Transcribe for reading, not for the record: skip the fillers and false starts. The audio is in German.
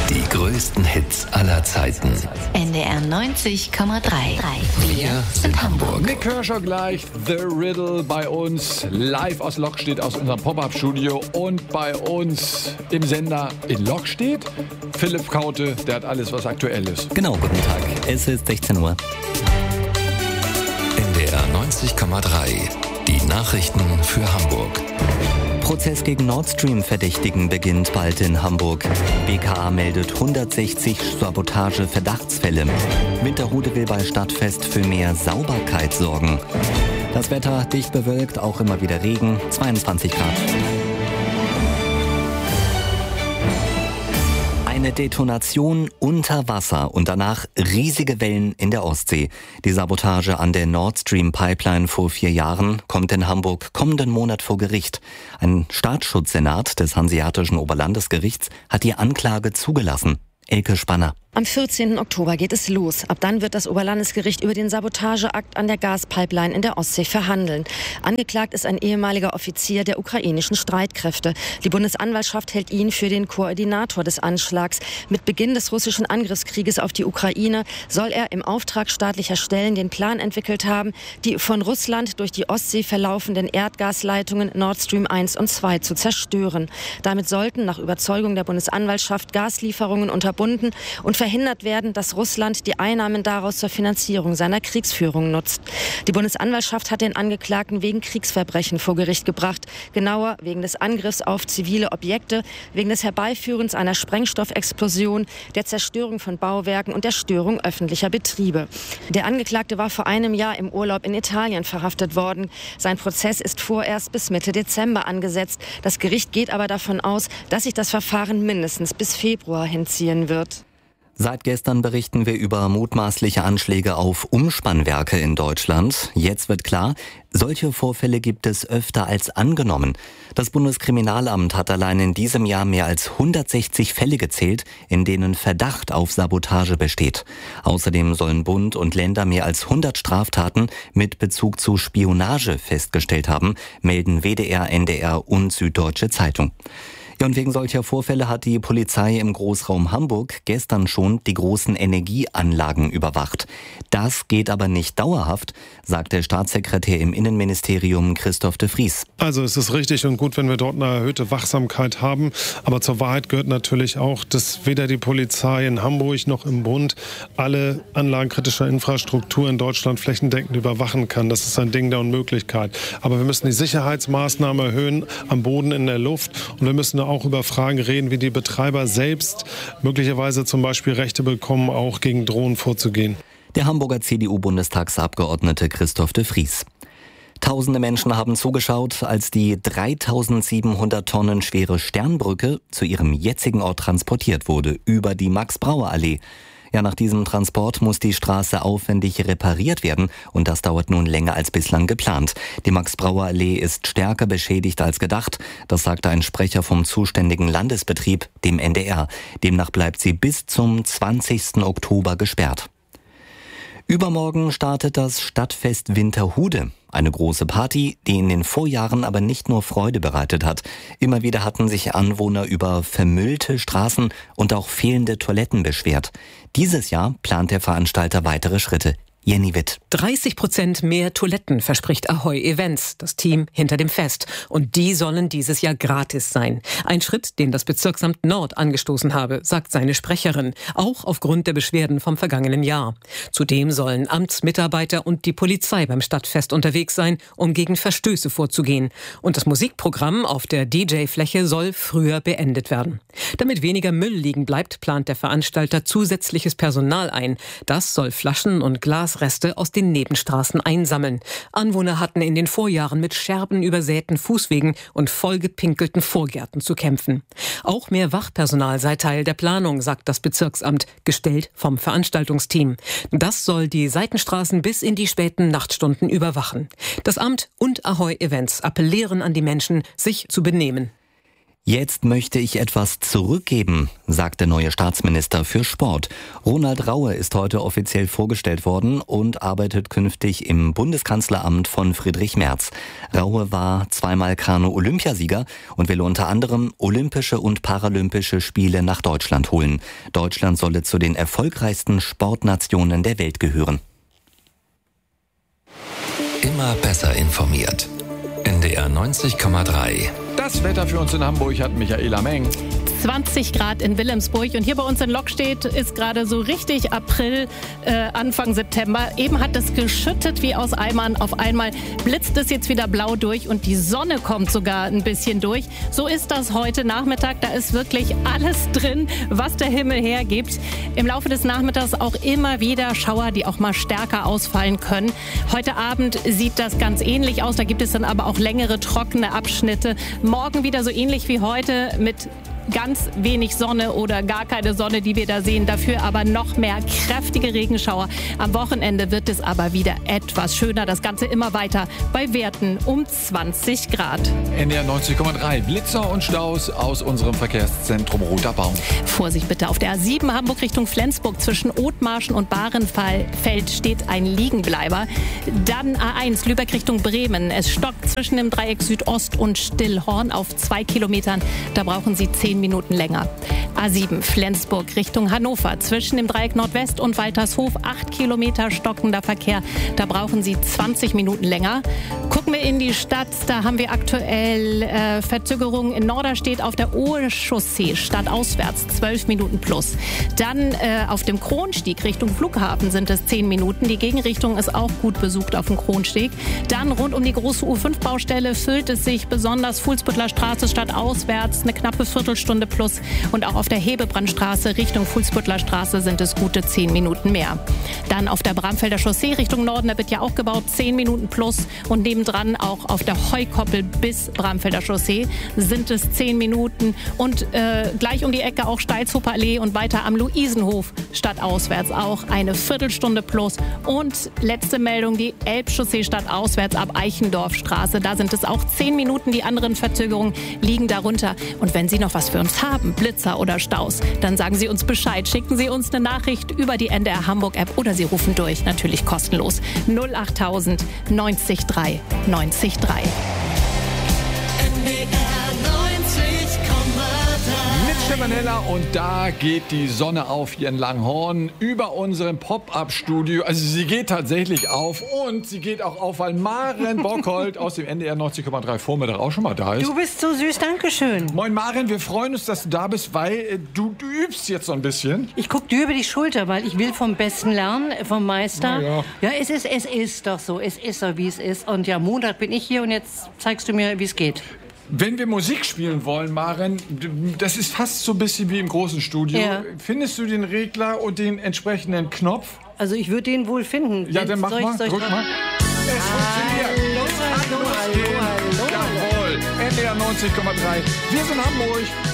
Die größten Hits aller Zeiten. NDR 90,3. Wir sind Hamburg. Nick Kershaw gleich, The Riddle bei uns, live aus Lokstedt, aus unserem Pop-Up-Studio. Und bei uns im Sender in Lokstedt, Philipp Kaute, der hat alles, was aktuell ist. Genau, guten Tag. Es ist 16 Uhr. NDR 90,3. Die Nachrichten für Hamburg. Prozess gegen Nord Stream-Verdächtigen beginnt bald in Hamburg. BKA meldet 160 Sabotage-Verdachtsfälle. Winterhude will bei Stadtfest für mehr Sauberkeit sorgen. Das Wetter dicht bewölkt, auch immer wieder Regen, 22 Grad. Eine Detonation unter Wasser und danach riesige Wellen in der Ostsee. Die Sabotage an der Nord Stream Pipeline vor 4 Jahren kommt in Hamburg kommenden Monat vor Gericht. Ein Staatsschutzsenat des Hanseatischen Oberlandesgerichts hat die Anklage zugelassen. Elke Spanner. Am 14. Oktober geht es los. Ab dann wird das Oberlandesgericht über den Sabotageakt an der Gaspipeline in der Ostsee verhandeln. Angeklagt ist ein ehemaliger Offizier der ukrainischen Streitkräfte. Die Bundesanwaltschaft hält ihn für den Koordinator des Anschlags. Mit Beginn des russischen Angriffskrieges auf die Ukraine soll er im Auftrag staatlicher Stellen den Plan entwickelt haben, die von Russland durch die Ostsee verlaufenden Erdgasleitungen Nord Stream 1 und 2 zu zerstören. Damit sollten nach Überzeugung der Bundesanwaltschaft Gaslieferungen unterbunden und verhindert werden, dass Russland die Einnahmen daraus zur Finanzierung seiner Kriegsführung nutzt. Die Bundesanwaltschaft hat den Angeklagten wegen Kriegsverbrechen vor Gericht gebracht. Genauer wegen des Angriffs auf zivile Objekte, wegen des Herbeiführens einer Sprengstoffexplosion, der Zerstörung von Bauwerken und der Störung öffentlicher Betriebe. Der Angeklagte war vor einem Jahr im Urlaub in Italien verhaftet worden. Sein Prozess ist vorerst bis Mitte Dezember angesetzt. Das Gericht geht aber davon aus, dass sich das Verfahren mindestens bis Februar hinziehen wird. Seit gestern berichten wir über mutmaßliche Anschläge auf Umspannwerke in Deutschland. Jetzt wird klar, solche Vorfälle gibt es öfter als angenommen. Das Bundeskriminalamt hat allein in diesem Jahr mehr als 160 Fälle gezählt, in denen Verdacht auf Sabotage besteht. Außerdem sollen Bund und Länder mehr als 100 Straftaten mit Bezug zu Spionage festgestellt haben, melden WDR, NDR und Süddeutsche Zeitung. Ja, und wegen solcher Vorfälle hat die Polizei im Großraum Hamburg gestern schon die großen Energieanlagen überwacht. Das geht aber nicht dauerhaft, sagt der Staatssekretär im Innenministerium Christoph de Vries. Also es ist richtig und gut, wenn wir dort eine erhöhte Wachsamkeit haben. Aber zur Wahrheit gehört natürlich auch, dass weder die Polizei in Hamburg noch im Bund alle Anlagen kritischer Infrastruktur in Deutschland flächendeckend überwachen kann. Das ist ein Ding der Unmöglichkeit. Aber wir müssen die Sicherheitsmaßnahmen erhöhen am Boden, in der Luft. Und wir müssen auch über Fragen reden, wie die Betreiber selbst möglicherweise zum Beispiel Rechte bekommen, auch gegen Drohnen vorzugehen. Der Hamburger CDU-Bundestagsabgeordnete Christoph de Vries. Tausende Menschen haben zugeschaut, als die 3700 Tonnen schwere Sternbrücke zu ihrem jetzigen Ort transportiert wurde, über die Max-Brauer-Allee. Ja, nach diesem Transport muss die Straße aufwendig repariert werden und das dauert nun länger als bislang geplant. Die Max-Brauer-Allee ist stärker beschädigt als gedacht, das sagte ein Sprecher vom zuständigen Landesbetrieb, dem NDR. Demnach bleibt sie bis zum 20. Oktober gesperrt. Übermorgen startet das Stadtfest Winterhude. Eine große Party, die in den Vorjahren aber nicht nur Freude bereitet hat. Immer wieder hatten sich Anwohner über vermüllte Straßen und auch fehlende Toiletten beschwert. Dieses Jahr plant der Veranstalter weitere Schritte. Jenny Witt. 30% mehr Toiletten verspricht Ahoy Events, das Team hinter dem Fest. Und die sollen dieses Jahr gratis sein. Ein Schritt, den das Bezirksamt Nord angestoßen habe, sagt seine Sprecherin. Auch aufgrund der Beschwerden vom vergangenen Jahr. Zudem sollen Amtsmitarbeiter und die Polizei beim Stadtfest unterwegs sein, um gegen Verstöße vorzugehen. Und das Musikprogramm auf der DJ-Fläche soll früher beendet werden. Damit weniger Müll liegen bleibt, plant der Veranstalter zusätzliches Personal ein. Das soll Flaschen und Glasreste aus den Nebenstraßen einsammeln. Anwohner hatten in den Vorjahren mit Scherben übersäten Fußwegen und vollgepinkelten Vorgärten zu kämpfen. Auch mehr Wachpersonal sei Teil der Planung, sagt das Bezirksamt, gestellt vom Veranstaltungsteam. Das soll die Seitenstraßen bis in die späten Nachtstunden überwachen. Das Amt und Ahoy Events appellieren an die Menschen, sich zu benehmen. Jetzt möchte ich etwas zurückgeben, sagt der neue Staatsminister für Sport. Ronald Raue ist heute offiziell vorgestellt worden und arbeitet künftig im Bundeskanzleramt von Friedrich Merz. Raue war zweimal Kanu-Olympiasieger und will unter anderem Olympische und Paralympische Spiele nach Deutschland holen. Deutschland solle zu den erfolgreichsten Sportnationen der Welt gehören. Immer besser informiert. NDR 90,3. Das Wetter für uns in Hamburg hat Michaela Meng. 20 Grad in Wilhelmsburg und hier bei uns in Lockstedt ist gerade so richtig April, Anfang September. Eben hat es geschüttet wie aus Eimern. Auf einmal blitzt es jetzt wieder blau durch und die Sonne kommt sogar ein bisschen durch. So ist das heute Nachmittag. Da ist wirklich alles drin, was der Himmel hergibt. Im Laufe des Nachmittags auch immer wieder Schauer, die auch mal stärker ausfallen können. Heute Abend sieht das ganz ähnlich aus. Da gibt es dann aber auch längere trockene Abschnitte. Morgen wieder so ähnlich wie heute mit ganz wenig Sonne oder gar keine Sonne, die wir da sehen. Dafür aber noch mehr kräftige Regenschauer. Am Wochenende wird es aber wieder etwas schöner. Das Ganze immer weiter bei Werten um 20 Grad. NDR 90,3. Blitzer und Staus aus unserem Verkehrszentrum Roter Baum. Vorsicht bitte. Auf der A7 Hamburg Richtung Flensburg zwischen Othmarschen und Bahrenfeld steht ein Liegenbleiber. Dann A1 Lübeck Richtung Bremen. Es stockt zwischen dem Dreieck Südost und Stillhorn auf 2 Kilometern. Da brauchen Sie 10 Minuten länger. A7 Flensburg Richtung Hannover. Zwischen dem Dreieck Nordwest und Waltershof 8 Kilometer stockender Verkehr. Da brauchen Sie 20 Minuten länger. Gucken wir in die Stadt. Da haben wir aktuell Verzögerungen in Norderstedt auf der Ohe-Chaussee stadtauswärts 12 Minuten plus. Dann auf dem Kronstieg Richtung Flughafen sind es 10 Minuten. Die Gegenrichtung ist auch gut besucht auf dem Kronsteg. Dann rund um die große U5-Baustelle füllt es sich besonders Fuhlsbüttler Straße stadtauswärts eine knappe Viertelstunde plus und auch auf der Hebebrandstraße Richtung Fuhlsbüttler Straße sind es gute 10 Minuten mehr. Dann auf der Bramfelder Chaussee Richtung Norden, da wird ja auch gebaut, 10 Minuten plus und nebendran auch auf der Heukoppel bis Bramfelder Chaussee sind es 10 Minuten und gleich um die Ecke auch Steilshofer Allee und weiter am Luisenhof stadtauswärts auch eine Viertelstunde plus und letzte Meldung, die Elbchaussee stadtauswärts ab Eichendorfstraße, da sind es auch 10 Minuten, die anderen Verzögerungen liegen darunter und wenn Sie noch was für uns haben, Blitzer oder Staus, dann sagen Sie uns Bescheid. Schicken Sie uns eine Nachricht über die NDR Hamburg App oder Sie rufen durch, natürlich kostenlos. 08000 90 3 90 3. Stefanella und da geht die Sonne auf hier in Langhorn über unserem Pop-Up-Studio. Also sie geht tatsächlich auf und sie geht auch auf, weil Maren Bockholt aus dem NDR 90,3 Vormittag auch schon mal da ist. Du bist so süß, danke schön. Moin Maren, wir freuen uns, dass du da bist, weil du übst jetzt so ein bisschen. Ich guck dir über die Schulter, weil ich will vom Besten lernen, vom Meister. Ja, es ist doch so, es ist so, wie es ist. Und ja, Montag bin ich hier und jetzt zeigst du mir, wie es geht. Wenn wir Musik spielen wollen, Maren, das ist fast so ein bisschen wie im großen Studio. Ja. Findest du den Regler und den entsprechenden Knopf? Also ich würde den wohl finden. Ja, dann mach mal, drück mal. Es funktioniert. Hallo. Jawohl, NDR 90,3. Wir sind Hamburg.